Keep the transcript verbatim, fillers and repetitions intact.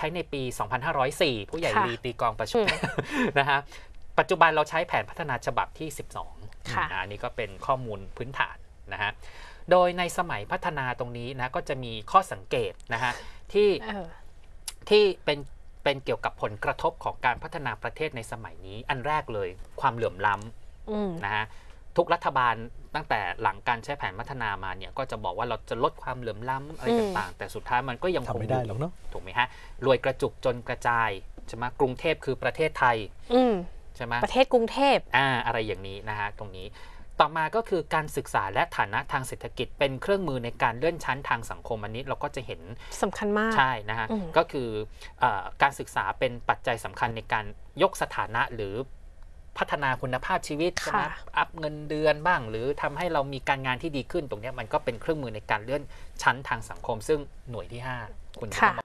ช้ในปี สองพันห้าร้อยสี่ ผู้ใหญ่ลีตีกองประชุมนะฮะปัจจุบันเราใช้แผนพัฒนาฉบับที่ สิบสองอันนี้ก็เป็นข้อมูลพื้นฐานนะฮะโดยในสมัยพัฒนาตรงนี้นะก็จะมีข้อสังเกตนะฮะที่ที่เป็นเป็นเกี่ยวกับผลกระทบของการพัฒนาประเทศในสมัยนี้อันแรกเลยความเหลื่อมล้ำนะฮะทุกรัฐบาลตั้งแต่หลังการใช้แผนพัฒนามาเนี่ยก็จะบอกว่าเราจะลดความเหลื่อมล้ำอะไรต่างๆแต่สุดท้ายมันก็ยังคงไม่ได้หรอกเนาะถูกไหมฮะรวยกระจุกจนกระจายใช่ไหมกรุงเทพคือประเทศไทยใช่ไหมประเทศกรุงเทพอ่าอะไรอย่างนี้นะฮะตรงนี้ต่อมาก็คือการศึกษาและฐานะทางเศรษฐกิจเป็นเครื่องมือในการเลื่อนชั้นทางสังคมอันนี้เราก็จะเห็นสำคัญมากใช่นะฮะก็คือการศึกษาเป็นปัจจัยสำคัญในการยกสถานะหรือพัฒนาคุณภาพชีวิตใช่ไหมอัพเงินเดือนบ้างหรือทำให้เรามีการงานที่ดีขึ้นตรงนี้มันก็เป็นเครื่องมือในการเลื่อนชั้นทางสังคมซึ่งหน่วยที่ห้าคุณจะต้องมา